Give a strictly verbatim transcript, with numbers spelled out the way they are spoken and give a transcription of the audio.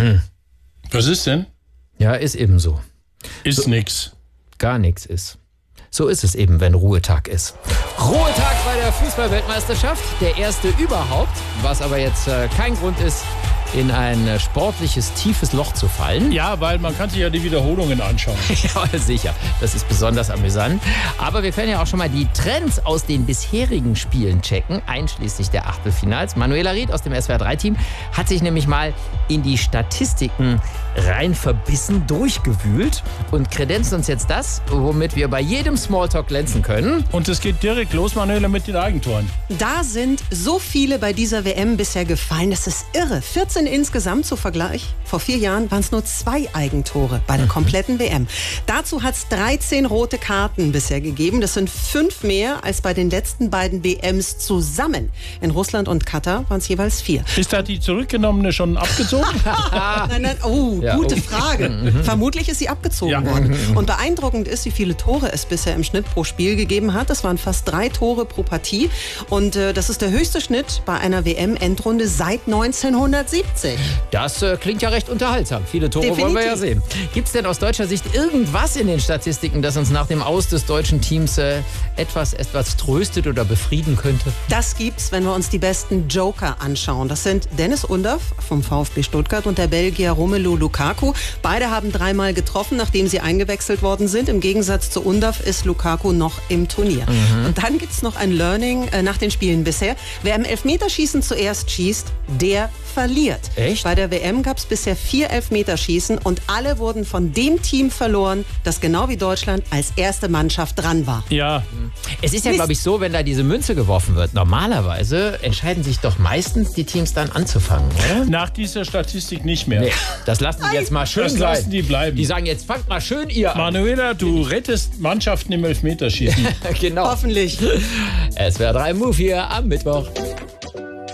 Mhm. Was ist denn? Ja, ist eben so. Ist so, nix. Gar nichts ist. So ist es eben, wenn Ruhetag ist. Ruhetag bei der Fußball-Weltmeisterschaft, der erste überhaupt, was aber jetzt äh, kein Grund ist, in ein sportliches, tiefes Loch zu fallen. Ja, weil man kann sich ja die Wiederholungen anschauen. Ja, sicher. Das ist besonders amüsant. Aber wir können ja auch schon mal die Trends aus den bisherigen Spielen checken, einschließlich der Achtelfinals. Manuela Ried aus dem S W R drei Team hat sich nämlich mal in die Statistiken rein verbissen durchgewühlt und kredenzt uns jetzt das, womit wir bei jedem Smalltalk glänzen können. Und es geht direkt los, Manuela, mit den Eigentoren. Da sind so viele bei dieser W M bisher gefallen. Das ist irre. vierzehn insgesamt, zu Vergleich. Vor vier Jahren waren es nur zwei Eigentore bei der kompletten W M. Dazu hat es dreizehn rote Karten bisher gegeben. Das sind fünf mehr als bei den letzten beiden W Ms zusammen. In Russland und Katar waren es jeweils vier. Ist da die zurückgenommene schon abgezogen? Nein, nein, oh, Ja, gute oh. Frage. Vermutlich ist sie abgezogen Ja. worden. Und beeindruckend ist, wie viele Tore es bisher im Schnitt pro Spiel gegeben hat. Das waren fast drei Tore pro Partie. Und äh, das ist der höchste Schnitt bei einer W M-Endrunde seit neunzehnhundertsiebzig. Das äh, klingt ja recht unterhaltsam. Viele Tore Definitiv. wollen wir ja sehen. Gibt es denn aus deutscher Sicht irgendwas in den Statistiken, das uns nach dem Aus des deutschen Teams äh, etwas, etwas tröstet oder befrieden könnte? Das gibt's, wenn wir uns die besten Joker anschauen. Das sind Dennis Undaff vom VfB Stuttgart und der Belgier Romelu Lukaku. Beide haben dreimal getroffen, nachdem sie eingewechselt worden sind. Im Gegensatz zu Undaff ist Lukaku noch im Turnier. Mhm. Und dann gibt's noch ein Learning äh, nach den Spielen bisher. Wer im Elfmeterschießen zuerst schießt, der verliert. Echt? Bei der W M gab es bisher vier Elfmeterschießen und alle wurden von dem Team verloren, das genau wie Deutschland als erste Mannschaft dran war. Ja. Es ist ja, glaube ich, so, wenn da diese Münze geworfen wird. Normalerweise entscheiden sich doch meistens die Teams dann anzufangen, oder? Nach dieser Statistik nicht mehr. Nee, das lassen die jetzt mal schön Das bleiben. lassen die bleiben. Die sagen jetzt, fangt mal schön ihr an. Manuela, du rettest Mannschaften im Elfmeterschießen. Genau. Hoffentlich. S W R drei Move hier am Mittwoch.